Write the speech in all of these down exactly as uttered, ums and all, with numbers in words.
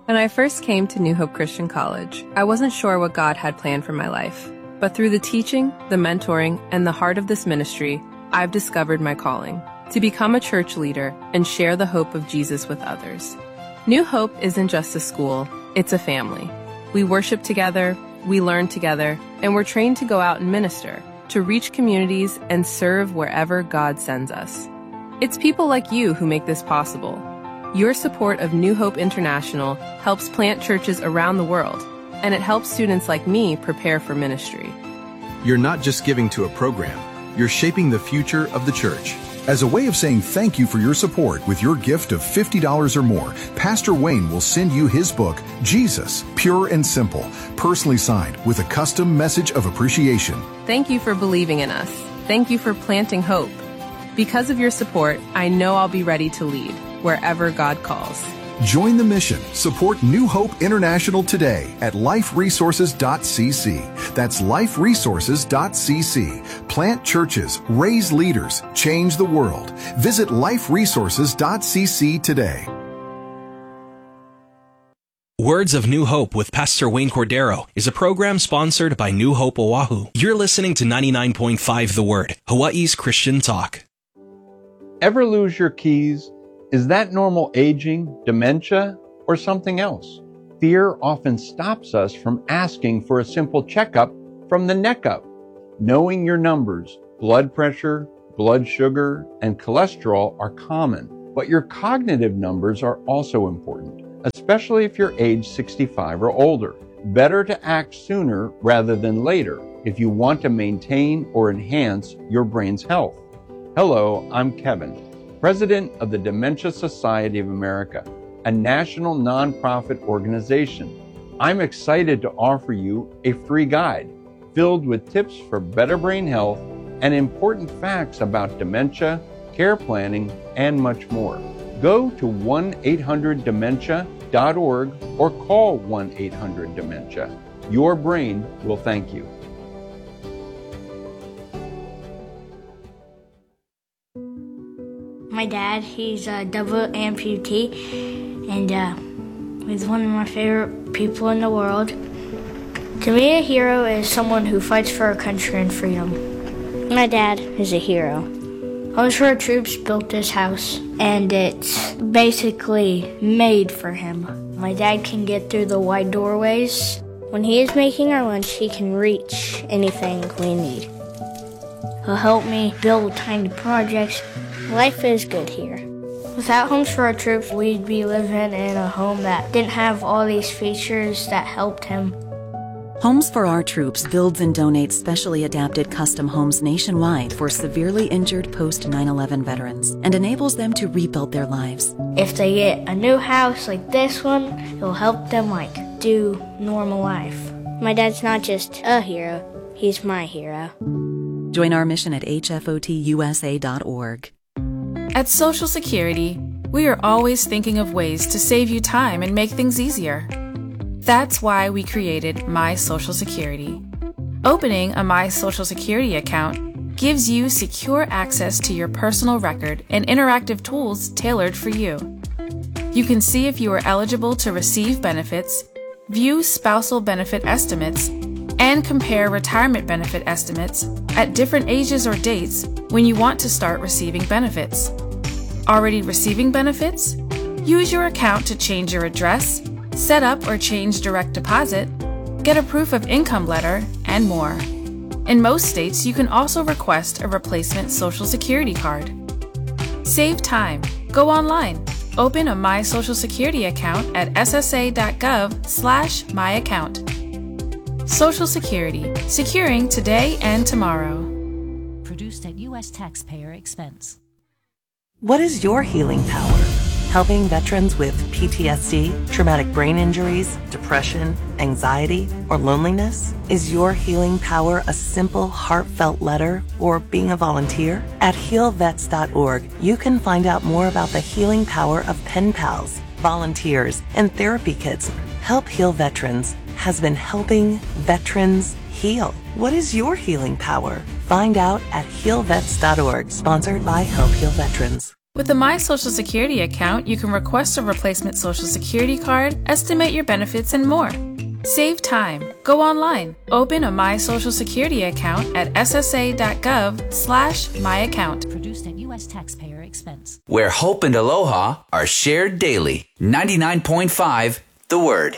When I first came to New Hope Christian College, I wasn't sure what God had planned for my life. But through the teaching, the mentoring, and the heart of this ministry, I've discovered my calling to become a church leader and share the hope of Jesus with others. New Hope isn't just a school, it's a family. We worship together, we learn together, and we're trained to go out and minister, to reach communities and serve wherever God sends us. It's people like you who make this possible. Your support of New Hope International helps plant churches around the world, and it helps students like me prepare for ministry. You're not just giving to a program, you're shaping the future of the church. As a way of saying thank you for your support with your gift of fifty dollars or more, Pastor Wayne will send you his book, Jesus, Pure and Simple, personally signed with a custom message of appreciation. Thank you for believing in us. Thank you for planting hope. Because of your support, I know I'll be ready to lead wherever God calls. Join the mission. Support New Hope International today at life resources dot c c. That's life resources dot c c. Plant churches, raise leaders, change the world. Visit life resources dot c c today. Words of New Hope with Pastor Wayne Cordero is a program sponsored by New Hope Oahu. You're listening to ninety-nine point five The Word, Hawaii's Christian Talk. Ever lose your keys? Is that normal aging, dementia, or something else? Fear often stops us from asking for a simple checkup from the neck up. Knowing your numbers, blood pressure, blood sugar, and cholesterol are common, but your cognitive numbers are also important, especially if you're age sixty-five or older. Better to act sooner rather than later if you want to maintain or enhance your brain's health. Hello, I'm Kevin, President of the Dementia Society of America, a national nonprofit organization. I'm excited to offer you a free guide filled with tips for better brain health and important facts about dementia, care planning, and much more. Go to one eight hundred dementia dot org or call one eight hundred dementia. Your brain will thank you. My dad, he's a double amputee, and uh, he's one of my favorite people in the world. To me, a hero is someone who fights for our country and freedom. My dad is a hero. Homes for Our Troops built this house, and it's basically made for him. My dad can get through the wide doorways. When he is making our lunch, he can reach anything we need. He'll help me build tiny projects. Life is good here. Without Homes for Our Troops, we'd be living in a home that didn't have all these features that helped him. Homes for Our Troops builds and donates specially adapted custom homes nationwide for severely injured post nine eleven veterans and enables them to rebuild their lives. If they get a new house like this one, it'll help them like do normal life. My dad's not just a hero, he's my hero. Join our mission at h f o t u s a dot org. At Social Security, we are always thinking of ways to save you time and make things easier. That's why we created My Social Security. Opening a My Social Security account gives you secure access to your personal record and interactive tools tailored for you. You can see if you are eligible to receive benefits, view spousal benefit estimates, and compare retirement benefit estimates at different ages or dates when you want to start receiving benefits. Already receiving benefits? Use your account to change your address, set up or change direct deposit, get a proof of income letter, and more. In most states, you can also request a replacement Social Security card. Save time. Go online. Open a My Social Security account at s s a dot gov slash my account. Social Security, securing today and tomorrow. Produced at U S taxpayer expense. What is your healing power? Helping veterans with P T S D, traumatic brain injuries, depression, anxiety, or loneliness? Is your healing power a simple, heartfelt letter or being a volunteer? At heal vets dot org, you can find out more about the healing power of pen pals, volunteers, and therapy kits. Help Heal Veterans has been helping veterans heal. What is your healing power? Find out at heal vets dot org, sponsored by Help Heal Veterans. With a My Social Security account, you can request a replacement Social Security card, estimate your benefits, and more. Save time. Go online. Open a My Social Security account at ssa.gov slash my account. Produced at U S taxpayer expense. Where hope and aloha are shared daily. ninety-nine point five The Word.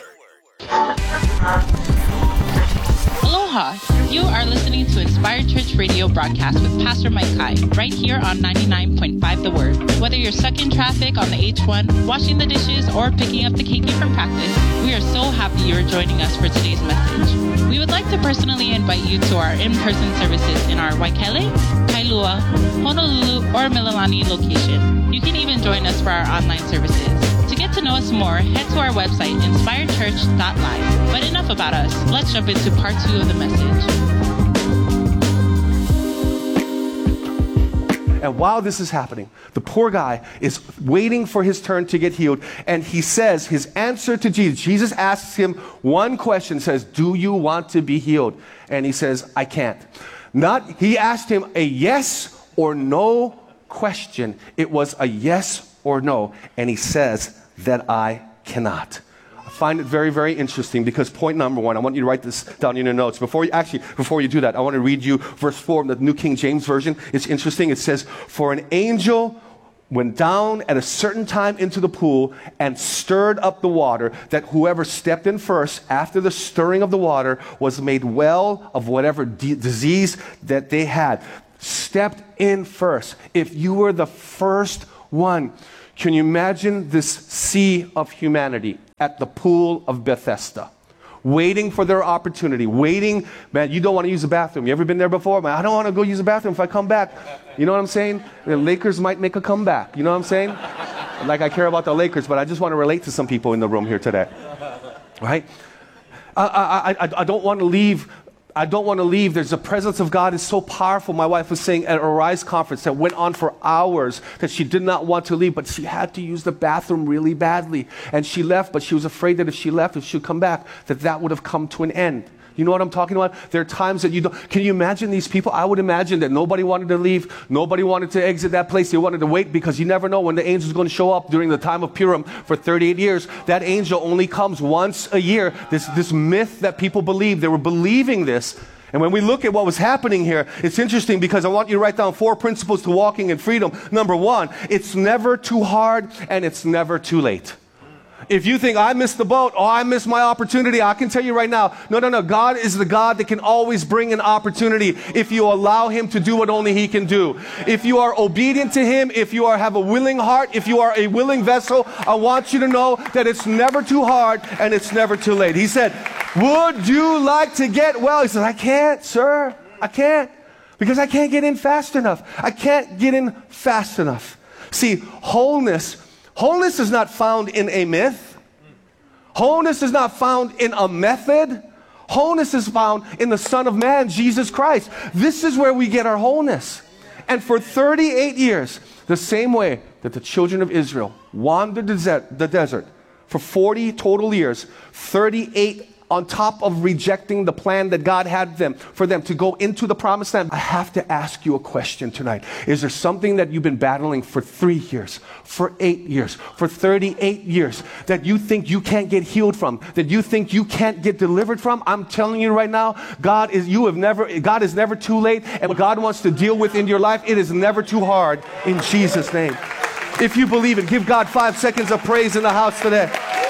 Aloha! You are listening to Inspired Church Radio broadcast with Pastor Mike Kai, right here on ninety-nine point five The Word. Whether you're stuck in traffic on the H one, washing the dishes, or picking up the keiki from practice, we are so happy you're joining us for today's message. We would like to personally invite you to our in-person services in our Waikele, Kailua, Honolulu, or Mililani location. You can even join us for our online services. To get to know us more, head to our website, inspired church dot live. But enough about us. Let's jump into part two of the message. And while this is happening, the poor guy is waiting for his turn to get healed. And he says his answer to Jesus, Jesus asks him one question, says, do you want to be healed? And he says, I can't. Not, he asked him a yes or no question. It was a yes or no. And he says that I cannot. I find it very, very interesting because point number one, I want you to write this down in your notes. Before you, actually, before you do that, I want to read you verse four of the New King James Version. It's interesting. It says, for an angel went down at a certain time into the pool and stirred up the water, that whoever stepped in first after the stirring of the water was made well of whatever d- disease that they had. Stepped in first. If you were the first one, can you imagine this sea of humanity at the pool of Bethesda, waiting for their opportunity, waiting, man, you don't want to use the bathroom. You ever been there before? Man, I don't want to go use the bathroom if I come back. You know what I'm saying? The Lakers might make a comeback. You know what I'm saying? Like I care about the Lakers, but I just want to relate to some people in the room here today. Right? I, I, I, I don't want to leave I don't want to leave. There's the presence of God is so powerful. My wife was saying at a Rise conference that went on for hours that she did not want to leave, but she had to use the bathroom really badly. And she left, but she was afraid that if she left, if she would come back, that that would have come to an end. You know what I'm talking about? There are times that you don't, can you imagine these people? I would imagine that nobody wanted to leave. Nobody wanted to exit that place. They wanted to wait because you never know when the angel is going to show up during the time of Purim for thirty-eight years. That angel only comes once a year. This, this myth that people believe, they were believing this. And when we look at what was happening here, it's interesting because I want you to write down four principles to walking in freedom. Number one, it's never too hard and it's never too late. If you think, I missed the boat, oh, I missed my opportunity, I can tell you right now, no, no, no, God is the God that can always bring an opportunity if you allow Him to do what only He can do. If you are obedient to Him, if you are have a willing heart, if you are a willing vessel, I want you to know that it's never too hard and it's never too late. He said, would you like to get well? He said, I can't, sir, I can't, because I can't get in fast enough. I can't get in fast enough. See, wholeness Wholeness is not found in a myth. Wholeness is not found in a method. Wholeness is found in the Son of Man, Jesus Christ. This is where we get our wholeness. And for thirty-eight years, the same way that the children of Israel wandered the desert for forty total years, thirty-eight on top of rejecting the plan that God had them for them to go into the promised land. I have to ask you a question tonight. Is there something that you've been battling for three years, for eight years, for thirty-eight years that you think you can't get healed from, that you think you can't get delivered from? I'm telling you right now, God is you have never God is never too late, and what God wants to deal with in your life, it is never too hard in Jesus' name. If you believe it, give God five seconds of praise in the house today.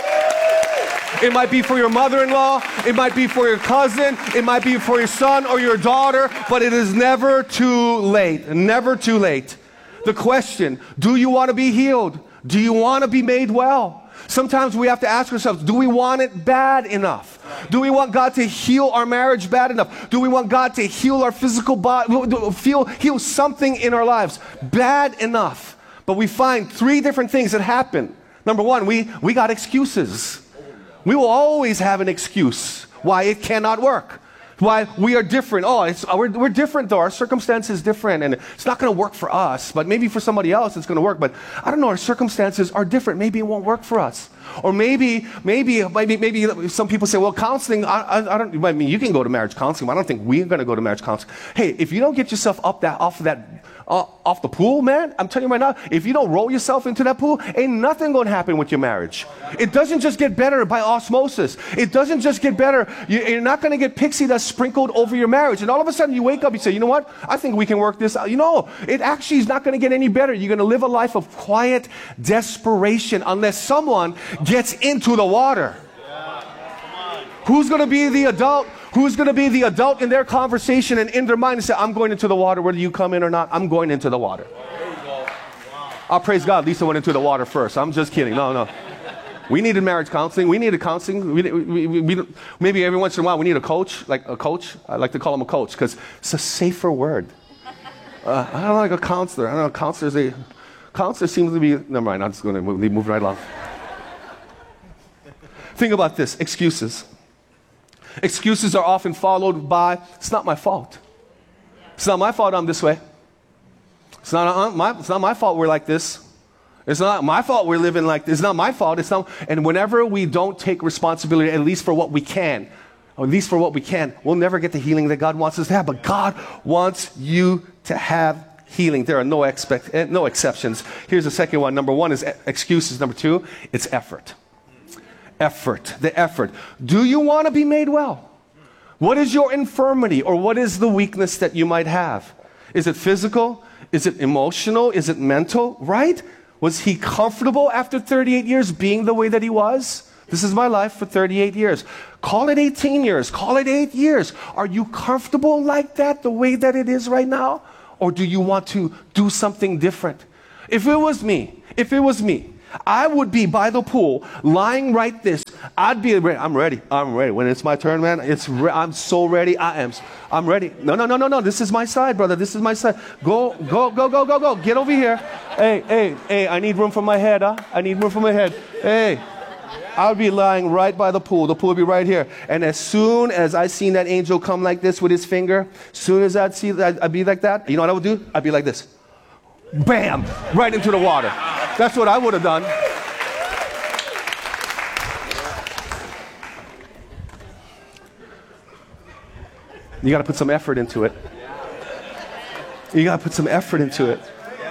It might be for your mother-in-law, it might be for your cousin, it might be for your son or your daughter, but it is never too late, never too late. The question, do you want to be healed? Do you want to be made well? Sometimes we have to ask ourselves, do we want it bad enough? Do we want God to heal our marriage bad enough? Do we want God to heal our physical body, feel, heal something in our lives bad enough? But we find three different things that happen. Number one, we, we got excuses. We will always have an excuse why it cannot work, why we are different. Oh, it's, we're, we're different though. Our circumstance is different and it's not going to work for us, but maybe for somebody else it's going to work. But I don't know, our circumstances are different. Maybe it won't work for us. Or maybe, maybe, maybe, maybe some people say, well, counseling, I, I, I don't, I mean, you can go to marriage counseling, but I don't think we're going to go to marriage counseling. Hey, if you don't get yourself up that, off of that, uh, off the pool, man, I'm telling you right now, if you don't roll yourself into that pool, ain't nothing going to happen with your marriage. It doesn't just get better by osmosis. It doesn't just get better. You, you're not going to get pixie dust sprinkled over your marriage. And all of a sudden you wake up, you say, you know what? I think we can work this out. You know, it actually is not going to get any better. You're going to live a life of quiet desperation unless someone gets into the water. Who's going to be the adult? Who's going to be the adult in their conversation and in their mind and say, I'm going into the water whether you come in or not. I'm going into the water. I'll praise God. Lisa went into the water first. I'm just kidding. No, no. We needed marriage counseling. We needed counseling. We, we, we, we, maybe every once in a while we need a coach, like a coach. I like to call him a coach because it's a safer word. Uh, I don't like a counselor. I don't know. Counselors, they, counselor seems to be, never mind. I'm just going to move, move right along. Think about this, excuses. Excuses are often followed by, it's not my fault. It's not my fault I'm this way. It's not, uh, my, it's not my fault we're like this. It's not my fault we're living like this. It's not my fault. It's not. And whenever we don't take responsibility, at least for what we can, or at least for what we can, we'll never get the healing that God wants us to have. But God wants you to have healing. There are no, expect, no exceptions. Here's the second one. Number one is excuses. Number two, it's effort. Effort, the effort. Do you want to be made well? What is your infirmity or what is the weakness that you might have? Is it physical? Is it emotional? Is it mental? Right? Was he comfortable after thirty-eight years being the way that he was? This is my life for thirty-eight years. Call it eighteen years. Call it eight years. Are you comfortable like that, the way that it is right now? Or do you want to do something different? If it was me, if it was me, I would be by the pool, lying right this. I'd be ready. I'm ready. I'm ready. When it's my turn, man, it's re- I'm so ready. I am. I'm ready. No, no, no, no, no. This is my side, brother. This is my side. Go, go, go, go, go, go. Get over here. Hey, hey, hey, I need room for my head, huh? I need room for my head. Hey, I'll be lying right by the pool. The pool will be right here. And as soon as I seen that angel come like this with his finger, as soon as I'd see that, I'd be like that. You know what I would do? I'd be like this. Bam! Right into the water. That's what I would have done. You got to put some effort into it. You got to put some effort into it.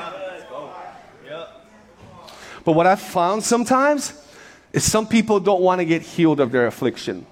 But what I've found sometimes is some people don't want to get healed of their affliction.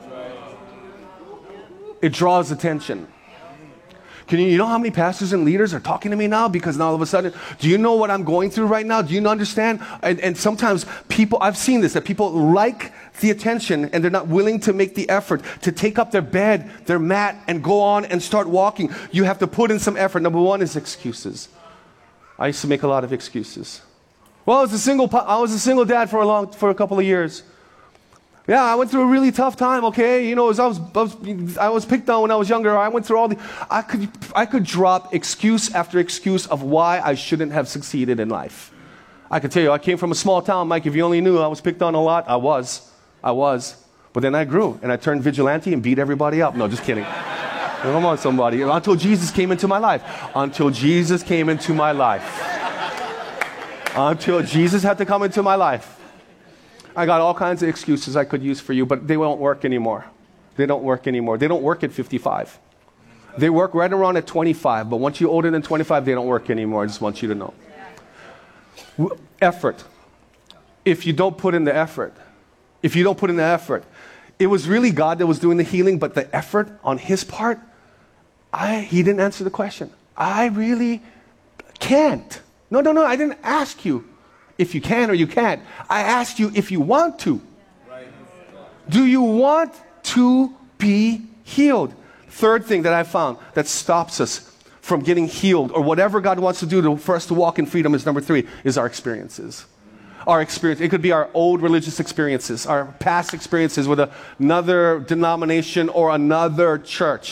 It draws attention. Can you, you know how many pastors and leaders are talking to me now? Because now all of a sudden, do you know what I'm going through right now? Do you understand? And, and sometimes people, I've seen this, that people like the attention and they're not willing to make the effort to take up their bed, their mat, and go on and start walking. You have to put in some effort. Number one is excuses. I used to make a lot of excuses. Well, I was a single, I was a single dad for a long, for a couple of years. Yeah, I went through a really tough time, okay? You know, as I was, I was, I was picked on when I was younger. I went through all the, I could, I could drop excuse after excuse of why I shouldn't have succeeded in life. I could tell you, I came from a small town, Mike. If you only knew, I was picked on a lot. I was. I was. But then I grew, and I turned vigilante and beat everybody up. No, just kidding. Come on, somebody. Until Jesus came into my life. Until Jesus came into my life. Until Jesus had to come into my life. I got all kinds of excuses I could use for you, but they won't work anymore. They don't work anymore. They don't work at fifty-five. They work right around at twenty-five, but once you're older than twenty-five, they don't work anymore. I just want you to know. Effort. If you don't put in the effort, if you don't put in the effort, it was really God that was doing the healing, but the effort on his part, I, he didn't answer the question. I really can't. No, no, no, I didn't ask you if you can or you can't. I asked you if you want to. Do you want to be healed? Third thing that I found that stops us from getting healed or whatever God wants to do to, for us to walk in freedom is number three, is our experiences. Our experience. It could be our old religious experiences, our past experiences with another denomination or another church.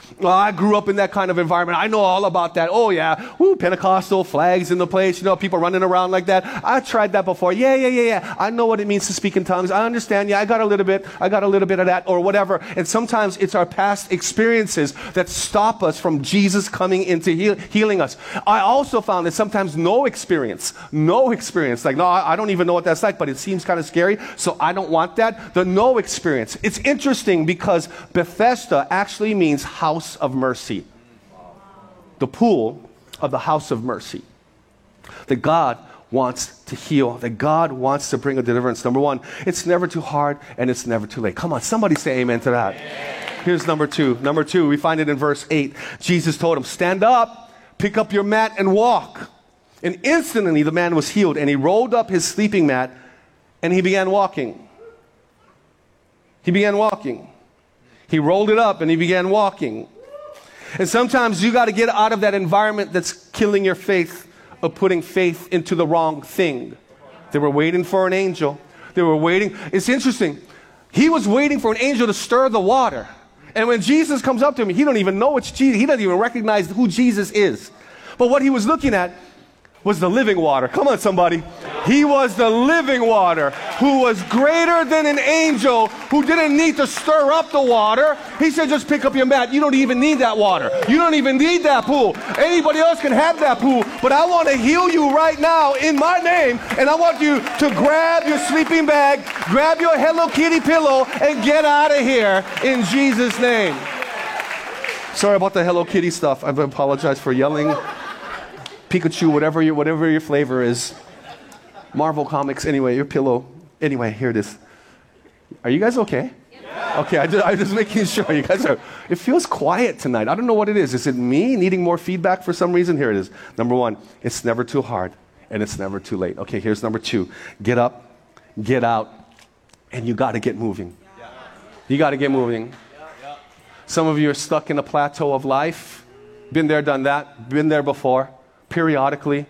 Well, I grew up in that kind of environment. I know all about that. Oh, yeah. Woo, Pentecostal flags in the place. You know, people running around like that. I tried that before. Yeah, yeah, yeah, yeah. I know what it means to speak in tongues. I understand. Yeah, I got a little bit. I got a little bit of that or whatever. And sometimes it's our past experiences that stop us from Jesus coming into heal, healing us. I also found that sometimes no experience, no experience, like, no, I, I don't even know what that's like, but it seems kind of scary, so I don't want that. The no experience. It's interesting because Bethesda actually means house of mercy. The pool of the house of mercy. That God wants to heal, that God wants to bring a deliverance. Number one, it's never too hard and it's never too late. Come on, somebody say amen to that. Here's number two. Number two, we find it in verse eight. Jesus told him, stand up, pick up your mat and walk. And instantly the man was healed, and he rolled up his sleeping mat and he began walking. He began walking. He rolled it up and he began walking. And sometimes you got to get out of that environment that's killing your faith, of putting faith into the wrong thing. They were waiting for an angel. They were waiting. It's interesting. He was waiting for an angel to stir the water. And when Jesus comes up to him, he don't even know it's Jesus. He doesn't even recognize who Jesus is. But what he was looking at was the living water. Come on, somebody. He was the living water, who was greater than an angel, who didn't need to stir up the water. He said, just pick up your mat. You don't even need that water. You don't even need that pool. Anybody else can have that pool, but I want to heal you right now in my name, and I want you to grab your sleeping bag, grab your Hello Kitty pillow, and get out of here in Jesus' name. Sorry about the Hello Kitty stuff. I apologize for yelling. Pikachu, whatever your, whatever your flavor is. Marvel Comics, anyway, your pillow. Anyway, here it is. Are you guys okay? Yeah. Okay, I just, I'm just making sure you guys are. It feels quiet tonight. I don't know what it is. Is it me needing more feedback for some reason? Here it is. Number one, it's never too hard and it's never too late. Okay, here's number two. Get up, get out, and you got to get moving. Yeah. You got to get moving. Yeah, yeah. Some of you are stuck in a plateau of life. Been there, done that. Been there before. Periodically,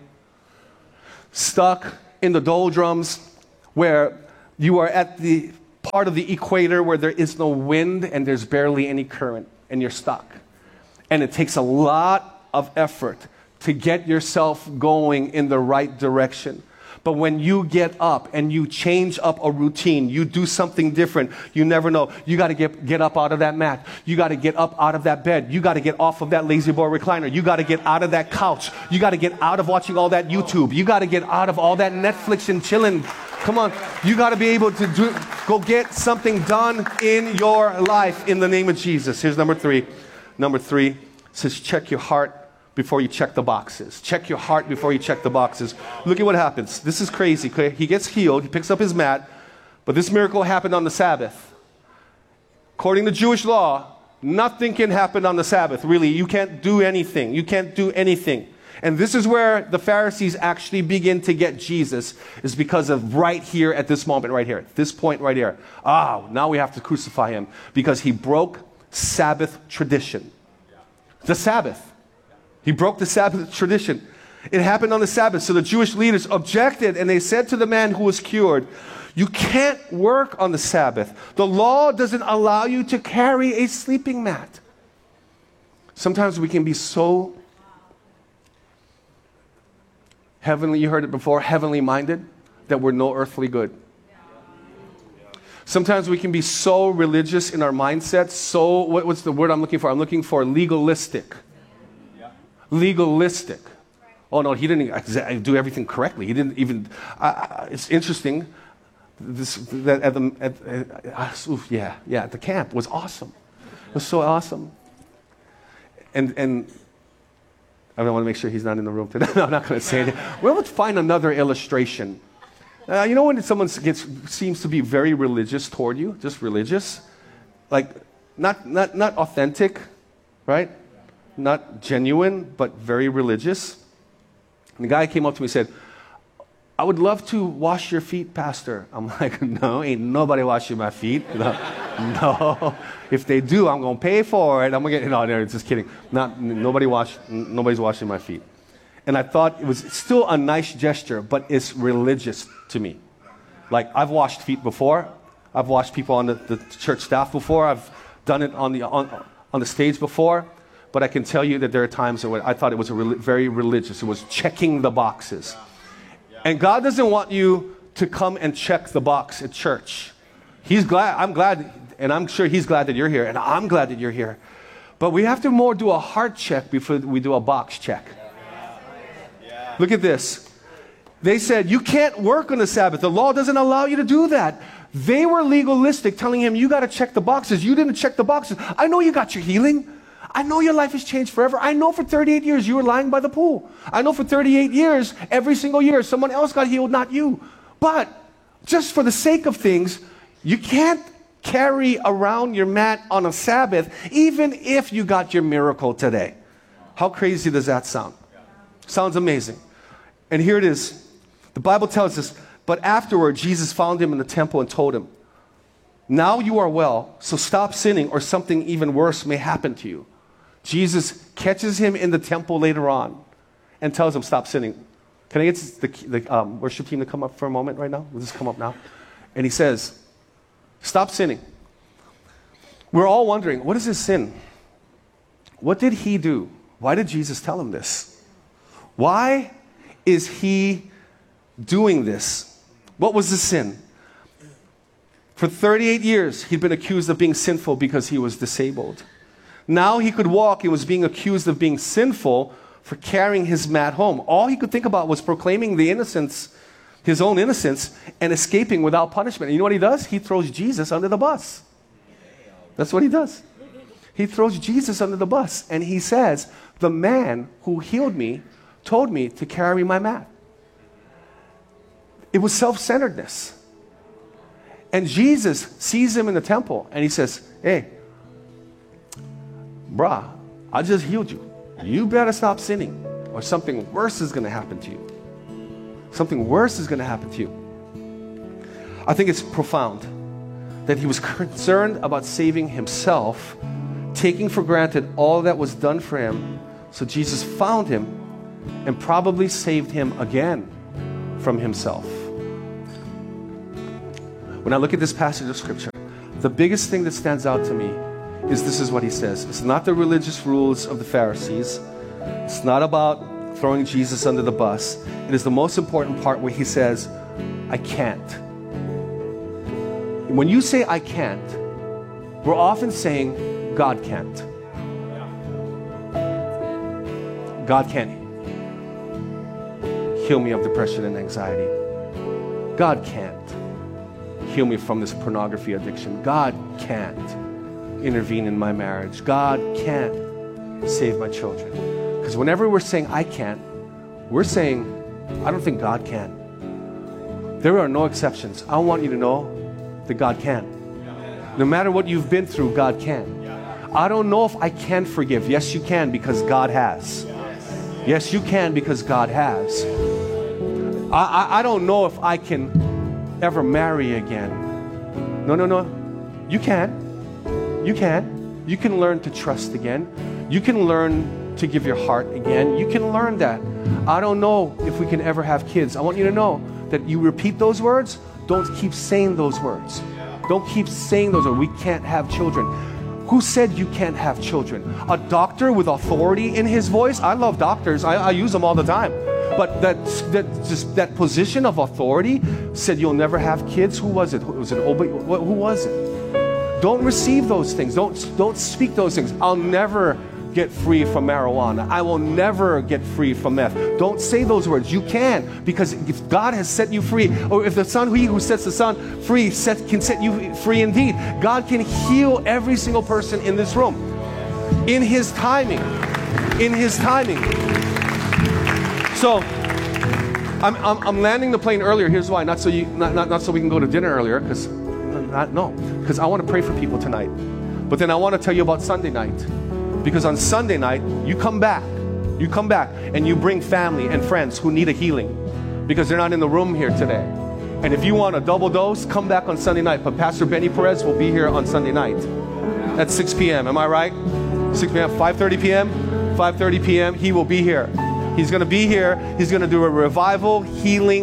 stuck in the doldrums where you are at the part of the equator where there is no wind and there's barely any current, and you're stuck. And it takes a lot of effort to get yourself going in the right direction. But when you get up and you change up a routine, you do something different, you never know. You got to get, get up out of that mat. You got to get up out of that bed. You got to get off of that lazy boy recliner. You got to get out of that couch. You got to get out of watching all that YouTube. You got to get out of all that Netflix and chilling. Come on. You got to be able to do, go get something done in your life in the name of Jesus. Here's number three. Number three says check your heart before you check the boxes. Check your heart before you check the boxes. Look at what happens. This is crazy. Okay? He gets healed. He picks up his mat. But this miracle happened on the Sabbath. According to Jewish law, nothing can happen on the Sabbath. Really, you can't do anything. You can't do anything. And this is where the Pharisees actually begin to get Jesus, is because of right here at this moment right here. At this point right here. Ah, now we have to crucify him because he broke Sabbath tradition. The Sabbath. He broke the Sabbath tradition. It happened on the Sabbath. So the Jewish leaders objected, and they said to the man who was cured, you can't work on the Sabbath. The law doesn't allow you to carry a sleeping mat. Sometimes we can be so heavenly, you heard it before, heavenly minded, that we're no earthly good. Sometimes we can be so religious in our mindset, so, what, what's the word I'm looking for? I'm looking for legalistic. Legalistic. Oh no, he didn't do everything correctly. He didn't even. Uh, it's interesting. This that at the at, uh, oof, yeah yeah the camp was awesome. It was so awesome. And and I want to make sure he's not in the room today. No, I'm not going to say it. Well, let's find another illustration. Uh, you know when someone gets seems to be very religious toward you, just religious, like not not not authentic, right? Not genuine, but very religious. And the guy came up to me and said, I would love to wash your feet, Pastor. I'm like, no, ain't nobody washing my feet. No, no. If they do, I'm going to pay for it. I'm going to get, no, no, just kidding. Not, nobody wash, nobody's washing my feet. And I thought it was still a nice gesture, but it's religious to me. Like, I've washed feet before. I've washed people on the, the church staff before. I've done it on the, on, on the stage before, but I can tell you that there are times where I thought it was a re- very religious. It was checking the boxes. And God doesn't want you to come and check the box at church. He's glad, I'm glad, and I'm sure He's glad that you're here, and I'm glad that you're here. But we have to more do a heart check before we do a box check. Look at this. They said, you can't work on the Sabbath. The law doesn't allow you to do that. They were legalistic, telling him, you got to check the boxes. You didn't check the boxes. I know you got your healing. I know your life has changed forever. I know for thirty-eight years you were lying by the pool. I know for thirty-eight years, every single year, someone else got healed, not you. But just for the sake of things, you can't carry around your mat on a Sabbath, even if you got your miracle today. How crazy does that sound? Sounds amazing. And here it is. The Bible tells us, but afterward, Jesus found him in the temple and told him, now you are well, so stop sinning or something even worse may happen to you. Jesus catches him in the temple later on and tells him, stop sinning. Can I get the, the um, worship team to come up for a moment right now? We'll just come up now. And he says, stop sinning. We're all wondering, what is his sin? What did he do? Why did Jesus tell him this? Why is he doing this? What was the sin? For thirty-eight years, he'd been accused of being sinful because he was disabled. Now he could walk and was being accused of being sinful for carrying his mat home. All he could think about was proclaiming the innocence, his own innocence, and escaping without punishment. And you know what he does? He throws Jesus under the bus. That's what he does. He throws Jesus under the bus, and he says, the man who healed me told me to carry my mat. It was self-centeredness. And Jesus sees him in the temple, and he says, hey, brah, I just healed you. You better stop sinning, or something worse is going to happen to you. Something worse is going to happen to you. I think it's profound that he was concerned about saving himself, taking for granted all that was done for him. So Jesus found him and probably saved him again from himself. When I look at this passage of Scripture, the biggest thing that stands out to me is this is what he says. It's not the religious rules of the Pharisees. It's not about throwing Jesus under the bus. It is the most important part where he says, I can't. When you say I can't, we're often saying God can't. God can't heal me of depression and anxiety. God can't heal me from this pornography addiction. God can't intervene in my marriage. God can't save my children. Because whenever we're saying I can't, we're saying I don't think God can. There are no exceptions. I want you to know that God can. No matter what you've been through, God can. I don't know if I can forgive. Yes, you can, because God has. Yes, you can, because God has. I, I, I don't know if I can ever marry again. No, no, no. You can. You can. You can learn to trust again. You can learn to give your heart again. You can learn that. I don't know if we can ever have kids. I want you to know that you repeat those words. Don't keep saying those words. Don't keep saying those words. We can't have children. Who said you can't have children? A doctor with authority in his voice? I love doctors. I, I use them all the time. But that, that, just that position of authority said you'll never have kids? Who was it? Was it Obey? Who was it? Don't receive those things. Don't, don't speak those things. I'll never get free from marijuana. I will never get free from meth. Don't say those words. You can, because if God has set you free, or if the Son, he who sets the Son free set, can set you free indeed. God can heal every single person in this room. In His timing. In His timing. So, I'm, I'm, I'm landing the plane earlier. Here's why. Not so, you, not, not, not so we can go to dinner earlier, because not, no. Because I want to pray for people tonight. But then I want to tell you about Sunday night. Because on Sunday night, you come back. You come back and you bring family and friends who need a healing. Because they're not in the room here today. And if you want a double dose, come back on Sunday night. But Pastor Benny Perez will be here on Sunday night at six p.m. Am I right? six p.m., five thirty p.m.? five thirty p.m. He will be here. He's going to be here. He's going to do a revival healing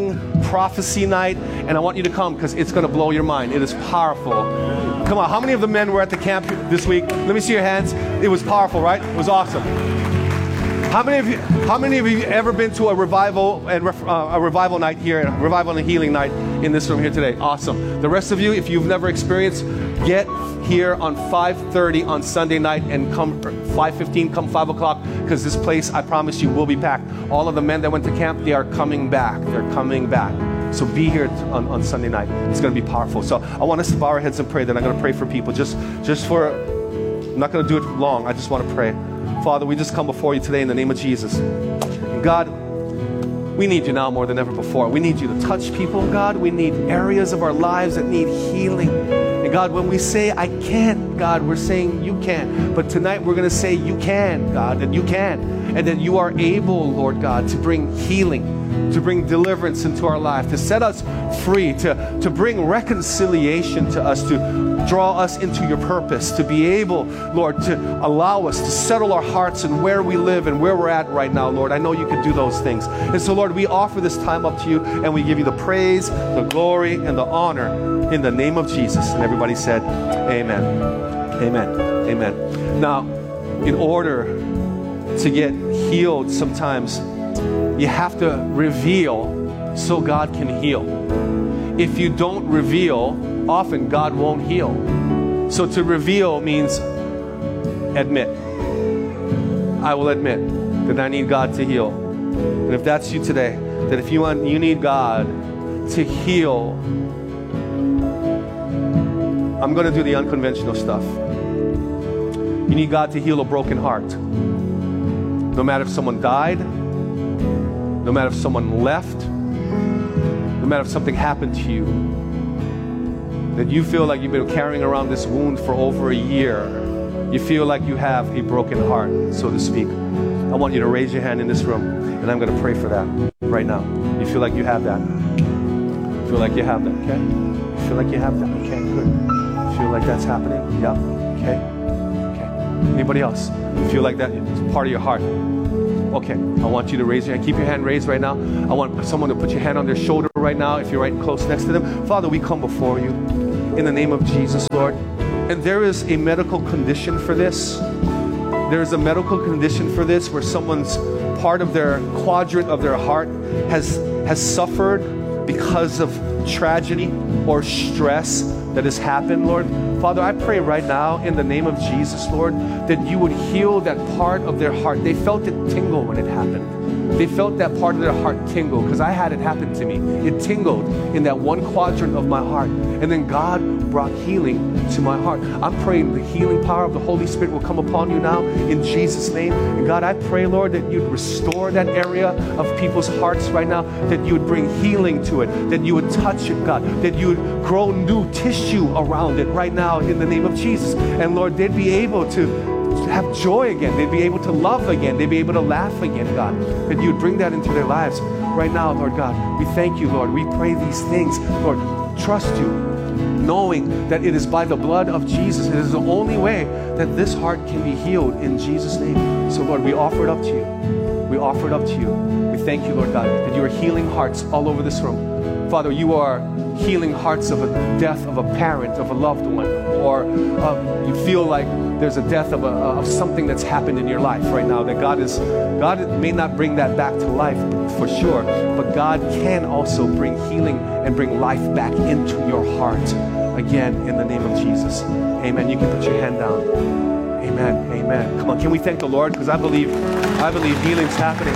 prophecy night, and I want you to come because it's going to blow your mind. It is powerful. Come on, how many of the men were at the camp this week? Let me see your hands. It was powerful, right? It was awesome. How many of you, how many of you ever been to a revival and ref, uh, a revival night here, a revival and healing night in this room here today? Awesome. The rest of you, if you've never experienced, get here on five thirty on Sunday night and come five fifteen, come five o'clock, because this place, I promise you, will be packed. All of the men that went to camp, they are coming back. They're coming back. So be here on, on Sunday night. It's going to be powerful. So I want us to bow our heads and pray. Then I'm going to pray for people. Just, just for, I'm not going to do it long. I just want to pray. Father, we just come before you today in the name of Jesus. God, we need you now more than ever before. We need you to touch people, God. We need areas of our lives that need healing. And God, when we say, I can't, God, we're saying you can. But tonight we're going to say you can, God, that you can. And that you are able, Lord God, to bring healing, to bring deliverance into our life, to set us free, to, to bring reconciliation to us, to draw us into your purpose, to be able, Lord, to allow us to settle our hearts and where we live and where we're at right now, Lord. I know you can do those things. And so, Lord, we offer this time up to you, and we give you the praise, the glory, and the honor in the name of Jesus. And everybody said, amen. Amen. Amen. Now, in order to get healed, sometimes you have to reveal so God can heal. If you don't reveal, often God won't heal. So to reveal means admit. I will admit that I need God to heal. And if that's you today, that if you want, you need God to heal, I'm going to do the unconventional stuff. You need God to heal a broken heart. No matter if someone died, no matter if someone left, no matter if something happened to you, that you feel like you've been carrying around this wound for over a year. You feel like you have a broken heart, so to speak. I want you to raise your hand in this room, and I'm going to pray for that right now. You feel like you have that? You feel like you have that, okay? You feel like you have that, okay, good. You feel like that's happening? Yeah, okay, okay. Anybody else? You feel like that? It's part of your heart. Okay, I want you to raise your hand. Keep your hand raised right now. I want someone to put your hand on their shoulder right now if you're right close next to them. Father, we come before you in the name of Jesus, Lord. And there is a medical condition for this. There is a medical condition for this where someone's part of their quadrant of their heart has, has suffered because of tragedy or stress that has happened, Lord. Father, I pray right now in the name of Jesus, Lord, that you would heal that part of their heart. They felt it tingle when it happened. They felt that part of their heart tingle because I had it happen to me. It tingled in that one quadrant of my heart. And then God brought healing to my heart. I'm praying the healing power of the Holy Spirit will come upon you now in Jesus' name. And God, I pray, Lord, that you'd restore that area of people's hearts right now, that you would bring healing to it, that you would touch it, God, that you would grow new tissue around it right now in the name of Jesus. And Lord, they'd be able to have joy again. They'd be able to love again. They'd be able to laugh again, God. That you'd bring that into their lives right now, Lord God. We thank you, Lord. We pray these things, Lord. Trust you, knowing that it is by the blood of Jesus. It is the only way that this heart can be healed in Jesus' name. So, Lord, we offer it up to you. We offer it up to you. We thank you, Lord God, that you are healing hearts all over this room. Father, you are healing hearts of a death of a parent, of a loved one, or um, you feel like there's a death of, a, of something that's happened in your life right now, that God is, God may not bring that back to life for sure, but God can also bring healing and bring life back into your heart again in the name of Jesus. Amen. You can put your hand down. Amen. Amen. Come on, can we thank the Lord? Because I believe, I believe healing's happening.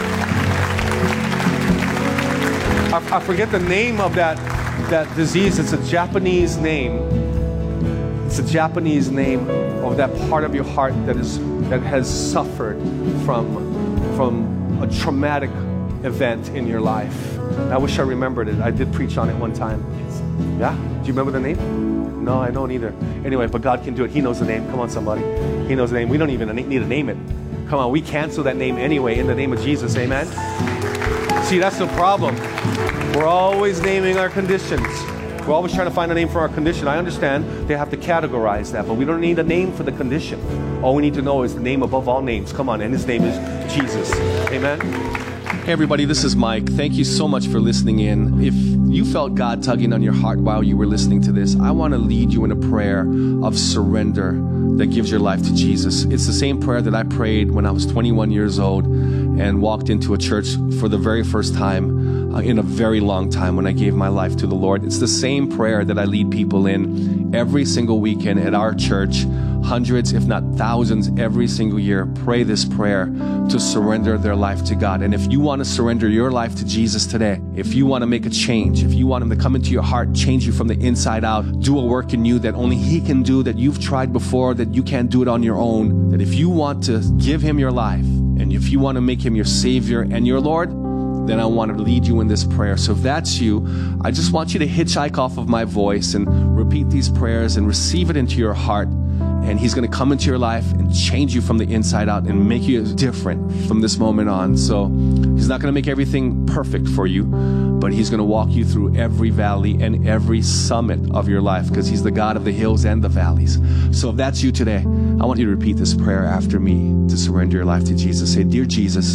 I, I forget the name of that, that disease. It's a Japanese name. It's a Japanese name of that part of your heart that is that has suffered from, from a traumatic event in your life. I wish I remembered it. I did preach on it one time. Yeah? Do you remember the name? No, I don't either. Anyway, but God can do it. He knows the name. Come on, somebody. He knows the name. We don't even need to name it. Come on, we cancel that name anyway in the name of Jesus. Amen? See, that's the problem. We're always naming our conditions. We're always trying to find a name for our condition. I understand they have to categorize that, but we don't need a name for the condition. All we need to know is the name above all names. Come on, and his name is Jesus. Amen? Hey everybody, this is Mike. Thank you so much for listening in. If you felt God tugging on your heart while you were listening to this, I want to lead you in a prayer of surrender that gives your life to Jesus. It's the same prayer that I prayed when I was twenty-one years old and walked into a church for the very first time uh, in a very long time when I gave my life to the Lord. It's the same prayer that I lead people in every single weekend at our church. Hundreds, if not thousands, every single year pray this prayer to surrender their life to God. And if you want to surrender your life to Jesus today, if you want to make a change, if you want Him to come into your heart, change you from the inside out, do a work in you that only He can do, that you've tried before, that you can't do it on your own, that if you want to give Him your life, and if you want to make Him your Savior and your Lord, then I want to lead you in this prayer. So if that's you, I just want you to hitchhike off of my voice and repeat these prayers and receive it into your heart. And He's going to come into your life and change you from the inside out and make you different from this moment on. So He's not going to make everything perfect for you, but He's going to walk you through every valley and every summit of your life, because He's the God of the hills and the valleys. So if that's you today, I want you to repeat this prayer after me to surrender your life to Jesus. Say, Dear Jesus,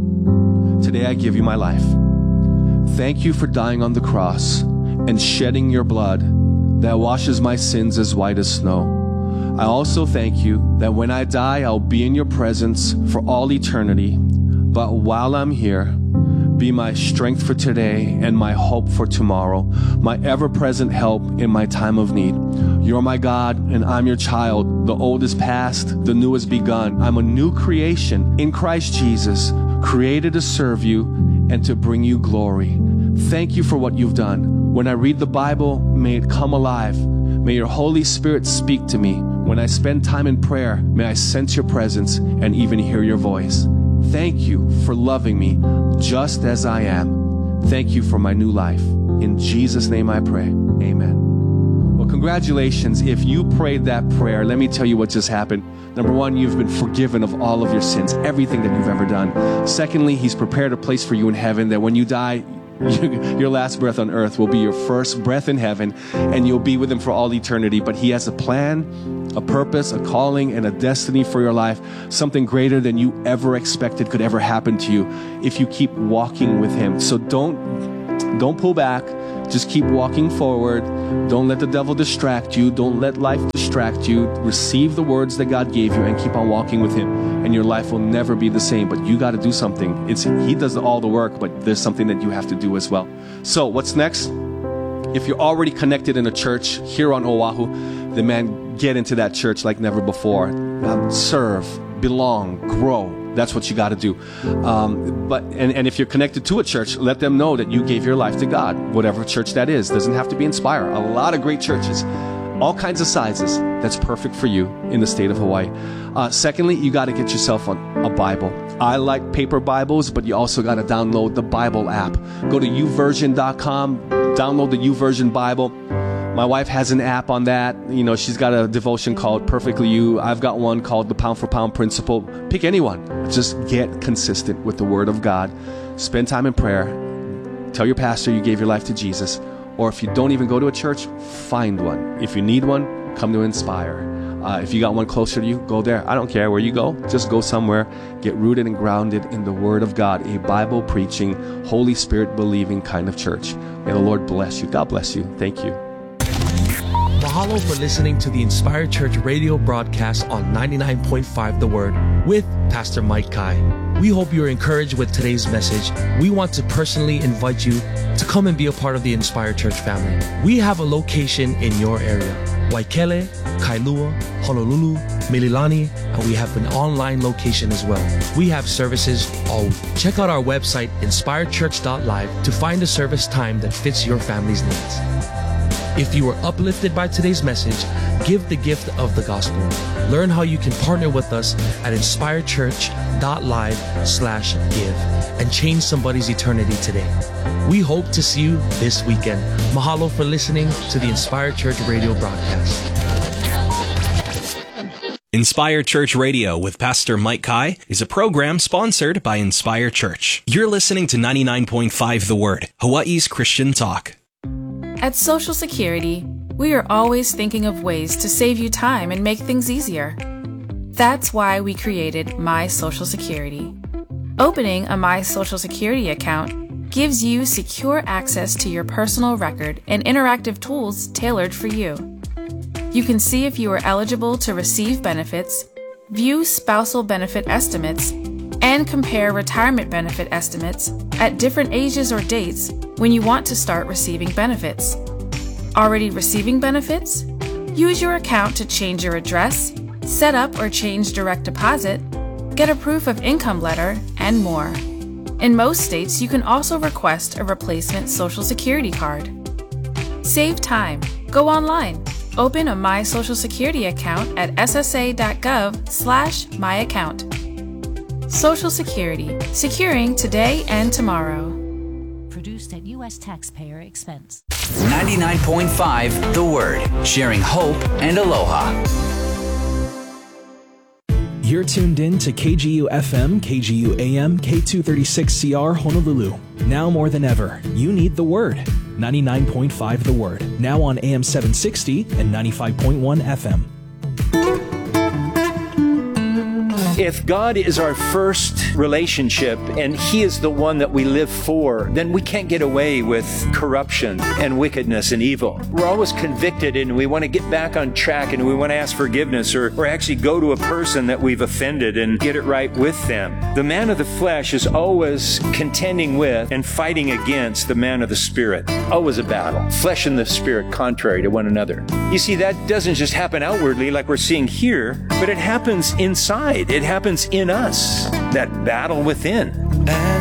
today I give you my life. Thank you for dying on the cross and shedding your blood that washes my sins as white as snow. I also thank you that when I die, I'll be in your presence for all eternity. But while I'm here, be my strength for today and my hope for tomorrow, my ever-present help in my time of need. You're my God, and I'm your child. The old is past, the new has begun. I'm a new creation in Christ Jesus, created to serve you and to bring you glory. Thank you for what you've done. When I read the Bible, may it come alive. May your Holy Spirit speak to me. When I spend time in prayer, may I sense your presence and even hear your voice. Thank you for loving me just as I am. Thank you for my new life. In Jesus' name I pray. Amen. Well, congratulations. If you prayed that prayer, let me tell you what just happened. Number one, you've been forgiven of all of your sins, everything that you've ever done. Secondly, He's prepared a place for you in heaven that when you die, your last breath on earth will be your first breath in heaven, and you'll be with Him for all eternity. But He has a plan, a purpose, a calling, and a destiny for your life, something greater than you ever expected could ever happen to you if you keep walking with Him. So don't, don't pull back. Just keep walking forward. Don't let the devil distract you. Don't let life distract you. Receive the words that God gave you and keep on walking with Him, and your life will never be the same. But you got to do something. It's He does all the work, but there's something that you have to do as well. So what's next? If you're already connected in a church here on Oahu, then man, get into that church like never before. Um, serve, belong, grow. That's what you got to do. Um, but and, and if you're connected to a church, let them know that you gave your life to God, whatever church that is. Doesn't have to be Inspire. A lot of great churches, all kinds of sizes. That's perfect for you in the state of Hawaii. Uh, secondly, you got to get yourself a, a Bible. I like paper Bibles, but you also got to download the Bible app. Go to u version dot com, download the YouVersion Bible. My wife has an app on that. You know, she's got a devotion called Perfectly You. I've got one called the Pound for Pound Principle. Pick anyone. Just get consistent with the Word of God. Spend time in prayer. Tell your pastor you gave your life to Jesus. Or if you don't even go to a church, find one. If you need one, come to Inspire. Uh, if you got one closer to you, go there. I don't care where you go. Just go somewhere. Get rooted and grounded in the Word of God. A Bible-preaching, Holy Spirit-believing kind of church. May the Lord bless you. God bless you. Thank you. Mahalo for listening to the Inspire Church radio broadcast on ninety-nine point five The Word with Pastor Mike Kai. We hope you're encouraged with today's message. We want to personally invite you to come and be a part of the Inspire Church family. We have a location in your area: Waikele, Kailua, Honolulu, Mililani, and we have an online location as well. We have services all week. Check out our website, inspire church dot live, to find a service time that fits your family's needs. If you were uplifted by today's message, give the gift of the gospel. Learn how you can partner with us at inspire church dot live slash give and change somebody's eternity today. We hope to see you this weekend. Mahalo for listening to the Inspire Church radio broadcast. Inspire Church Radio with Pastor Mike Kai is a program sponsored by Inspire Church. You're listening to ninety-nine point five The Word, Hawaii's Christian talk. At Social Security, we are always thinking of ways to save you time and make things easier. That's why we created My Social Security. Opening a My Social Security account gives you secure access to your personal record and interactive tools tailored for you. You can see if you are eligible to receive benefits, view spousal benefit estimates, and compare retirement benefit estimates at different ages or dates when you want to start receiving benefits. Already receiving benefits? Use your account to change your address, set up or change direct deposit, get a proof of income letter, and more. In most states, you can also request a replacement Social Security card. Save time. Go online. Open a My Social Security account at s s a dot gov slash my account. Social Security, securing today and tomorrow. Produced at U S taxpayer expense. ninety-nine point five The Word, sharing hope and aloha. You're tuned in to K G U F M, K G U A M, K two thirty-six C R Honolulu. Now more than ever, you need the Word. ninety-nine point five The Word. Now on A M seven sixty and ninety-five point one F M. If God is our first relationship and He is the one that we live for, then we can't get away with corruption and wickedness and evil. We're always convicted and we want to get back on track and we want to ask forgiveness or, or actually go to a person that we've offended and get it right with them. The man of the flesh is always contending with and fighting against the man of the spirit. Always a battle. Flesh and the spirit contrary to one another. You see, that doesn't just happen outwardly like we're seeing here, but it happens inside. It happens in us, that battle within.